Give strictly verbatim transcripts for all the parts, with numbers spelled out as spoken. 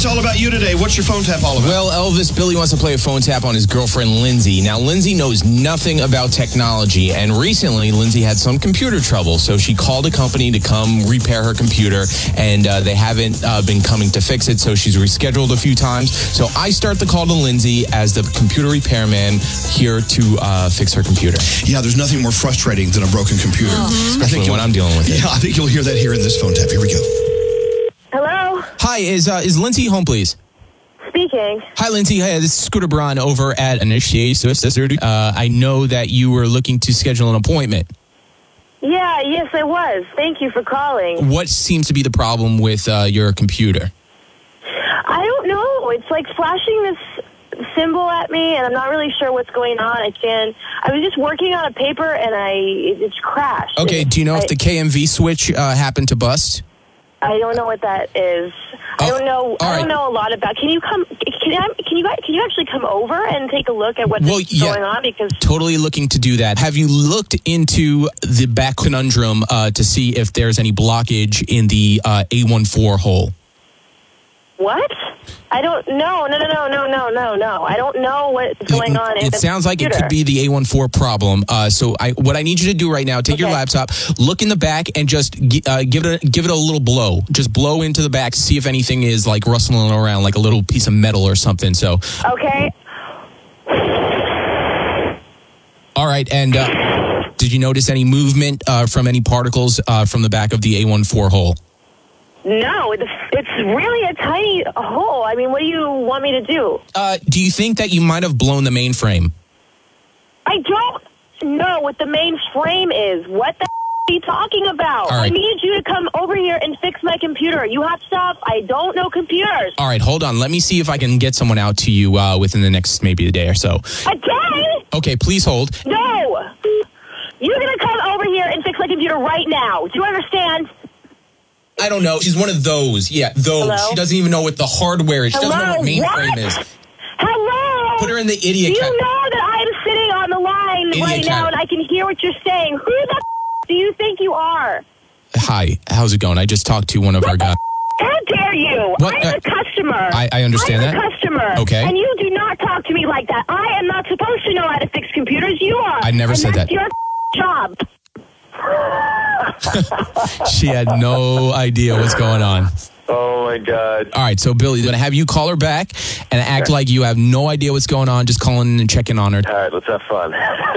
all about you today. What's your phone tap all about? Well, Elvis, Billy wants to play a phone tap on his girlfriend, Lindsay. Now, Lindsay knows nothing about technology, and recently, Lindsay had some computer trouble, so she called a company to come repair her computer, and uh, they haven't uh, been coming to fix it, so she's rescheduled a few times. So I start the call to Lindsay as the computer repairman here to uh, fix her computer. Yeah, there's nothing more frustrating than a broken computer. Mm-hmm. Especially when I'm dealing with it. Yeah, I think you'll hear that here in this phone tap. Here we go. Hello? Hi, is uh, is Lindsay home, please? Speaking. Hi, Lindsay. Hey, this is Scooter Braun over at Initiate. Uh, I know that you were looking to schedule an appointment. Yeah, yes, I was. Thank you for calling. What seems to be the problem with uh, your computer? I don't know. It's like flashing this symbol at me, and I'm not really sure what's going on. I can. I was just working on a paper, and I it, it's crashed. Okay, it, do you know I, if the K M V switch uh, happened to bust? I don't know what that is. I don't know. I don't right. know a lot about. Can you come? Can I, Can you guys? Can you actually come over and take a look at what's Well, yeah. going on? Because Totally looking to do that. Have you looked into the back conundrum uh, to see if there's any blockage in the uh, A fourteen hole? what? I don't know. No, no, no, no, no, no, no. I don't know what's going on. in It the sounds like it computer. could be the A fourteen problem. Uh, so I, what I need you to do right now, take your Okay. laptop, look in the back, and just gi- uh, give it a, give it a little blow. Just blow into the back, see if anything is like rustling around, like a little piece of metal or something. So, Okay. all right. And uh, did you notice any movement uh, from any particles uh, from the back of the A fourteen hole? No, it's, it's really a tiny hole. I mean, what do you want me to do? Uh, do you think that you might have blown the mainframe? I don't know what the main frame is. What the f- are you talking about? All right. I need you to come over here and fix my computer. You have stuff. I don't know computers. All right, hold on. Let me see if I can get someone out to you uh, within the next maybe a day or so. Again? Okay, please hold. No. You're going to come over here and fix my computer right now. Do you understand? I don't know. She's one of those. Yeah, those. Hello? She doesn't even know what the hardware is. She doesn't know Hello? what mainframe What? is. Hello? Put her in the Do idiot you cat. know that I'm sitting on the line Idiot right cat. now and I can hear what you're saying? Who the f- do you think you are? Hi, how's it going? I just talked to one of our guys. How dare you? What? I'm Uh, a customer. I- I understand I'm that. a customer. Okay. And you do not talk to me like that. I am not supposed to know how to fix computers. You are. I never and said that's that. your job. She had no idea what's going on. Oh, my God. All right, so Billy's going to have you call her back and act like you have no idea what's going on. Just call in and check in on her. All right, let's have fun.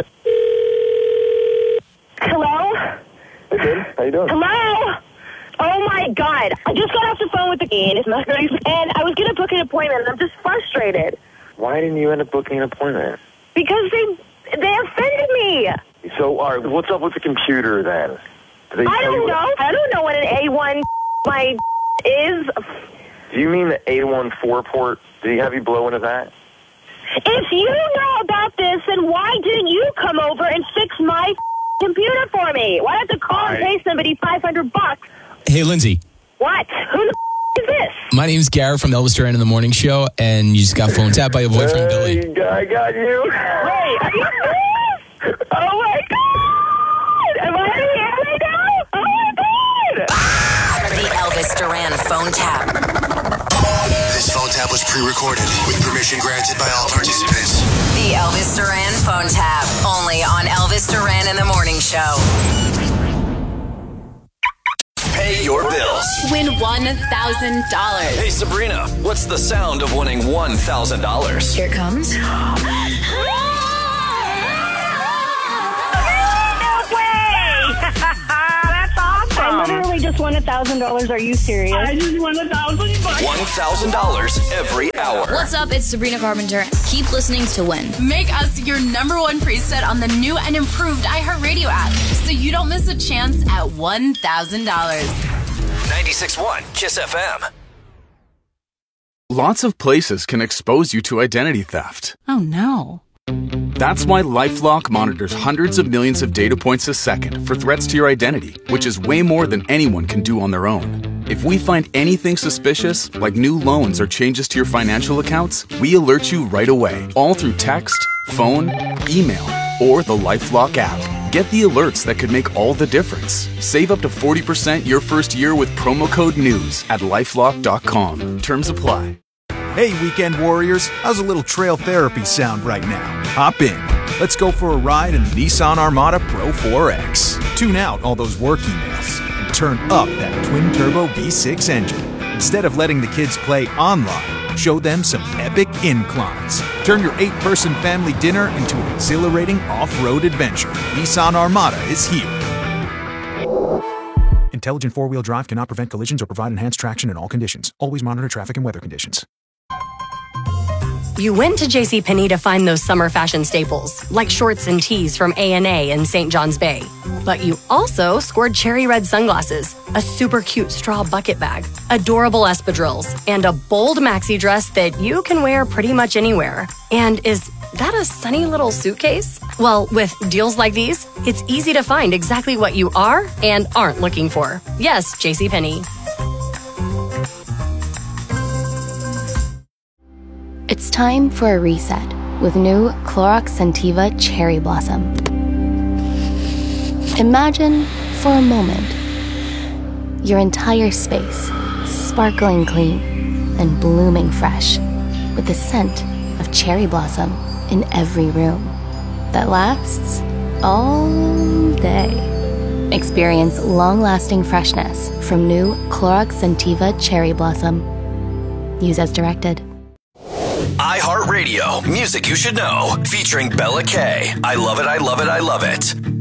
Hello? Hey, babe. How you doing? Hello? Oh, my God. I just got off the phone with the dean, and I was going to book an appointment, and I'm just frustrated. Why didn't you end up booking an appointment? Because they they offended me. So, all right, what's up with the computer, then? Do they I tell you don't know. I don't know what an A one my is. Do you mean the A fourteen port? Did he have you blow into that? If you know about this, then why didn't you come over and fix my computer for me? Why do I have to call and I- pay somebody five hundred bucks? Hey, Lindsay. What? Who the is this? My name's Garrett from Elvis Duran in the Morning Show, and you just got phone tapped by your boyfriend, Billy. Hey, I got you. Wait, are you serious? Oh my God! Am I here right now? Oh my God! The Elvis Duran phone tap. This phone tap was pre-recorded with permission granted by all participants. The Elvis Duran phone tap. Only on Elvis Duran in the Morning Show. Pay your bills. Win one thousand dollars. Hey, Sabrina, what's the sound of winning one thousand dollars? Here it comes. No way! That's awesome! I literally just won a thousand dollars. Are you serious? I just won a thousand bucks. one thousand dollars every hour. What's up? It's Sabrina Carpenter. Keep listening to win. Make us your number one preset on the new and improved iHeartRadio app so you don't miss a chance at one thousand dollars. ninety-six point one Kiss F M. Lots of places can expose you to identity theft. Oh, no. That's why LifeLock monitors hundreds of millions of data points a second for threats to your identity, which is way more than anyone can do on their own. If we find anything suspicious, like new loans or changes to your financial accounts, we alert you right away, all through text, phone, email, or the LifeLock app. Get the alerts that could make all the difference. Save up to forty percent your first year with promo code NEWS at lifelock dot com. Terms apply. Hey, weekend warriors, how's a little trail therapy sound right now? Hop in. Let's go for a ride in the Nissan Armada Pro four X. Tune out all those work emails and turn up that twin-turbo V six engine. Instead of letting the kids play online, show them some epic inclines. Turn your eight-person family dinner into an exhilarating off-road adventure. Nissan Armada is here. Intelligent four-wheel drive cannot prevent collisions or provide enhanced traction in all conditions. Always monitor traffic and weather conditions. You went to JCPenney to find those summer fashion staples, like shorts and tees from A and A in Saint John's Bay. But you also scored cherry red sunglasses, a super cute straw bucket bag, adorable espadrilles, and a bold maxi dress that you can wear pretty much anywhere. And is that a sunny little suitcase? Well, with deals like these, it's easy to find exactly what you are and aren't looking for. Yes, JCPenney. It's time for a reset with new Clorox Scentiva Cherry Blossom. Imagine, for a moment, your entire space sparkling clean and blooming fresh with the scent of cherry blossom in every room that lasts all day. Experience long-lasting freshness from new Clorox Scentiva Cherry Blossom. Use as directed. iHeartRadio, music you should know, featuring Bella K. I love it, I love it, I love it.